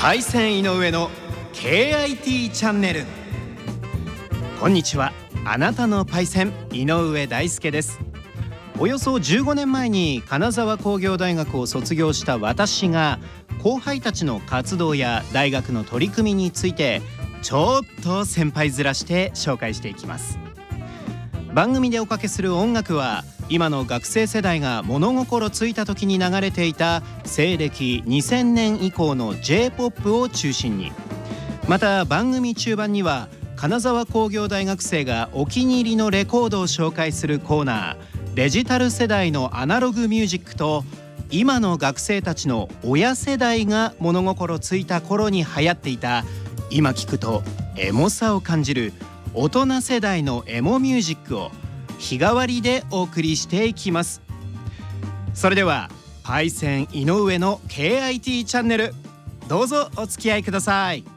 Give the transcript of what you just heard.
パイセン井上の KIT チャンネル。こんにちは、あなたのパイセン井上大輔です。およそ15年前に金沢工業大学を卒業した私が、後輩たちの活動や大学の取り組みについてちょっと先輩面して紹介していきます。番組でおかけする音楽は、今の学生世代が物心ついた時に流れていた西暦2000年以降の J-POP を中心に、また番組中盤には金沢工業大学生がお気に入りのレコードを紹介するコーナー、デジタル世代のアナログミュージックと、今の学生たちの親世代が物心ついた頃に流行っていた、今聞くとエモさを感じる大人世代のエモミュージックを日替わりでお送りしていきます。それではパイセン井上の KIT チャンネル、どうぞお付き合いください。